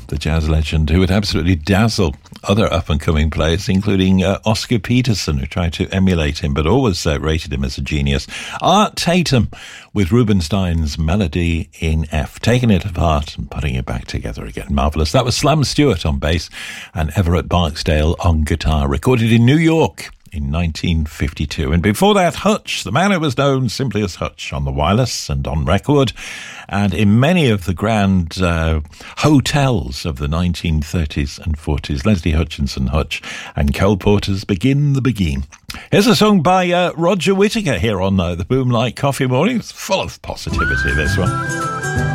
the jazz legend, who would absolutely dazzle other up-and-coming players, including Oscar Peterson, who tried to emulate him, but always rated him as a genius. Art Tatum with Rubinstein's Melody in F, taking it apart and putting it back together again. Marvellous. That was Slam Stewart on bass and Everett Barksdale on guitar, recorded in New York in 1952. And before that, Hutch, the man who was known simply as Hutch, on the wireless and on record, and in many of the grand hotels of the 1930s and 40s. Leslie Hutchinson Hutch and Cole Porter's Begin the Begin. Here's a song by Roger Whittaker here on the Boom Like Coffee Morning. It's full of positivity, this one.